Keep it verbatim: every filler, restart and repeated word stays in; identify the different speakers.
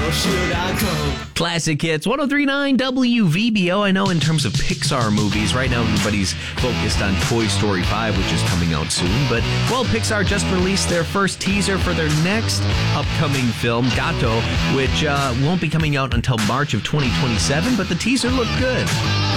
Speaker 1: or should I go?
Speaker 2: Classic hits, one oh three point nine W V B O. I know in terms of Pixar movies, right now everybody's focused on Toy Story five, which is coming out soon. But, well, Pixar just released their first teaser for their next upcoming film, Gato, which uh, won't be coming out until March of twenty twenty-seven, but the teaser looked good.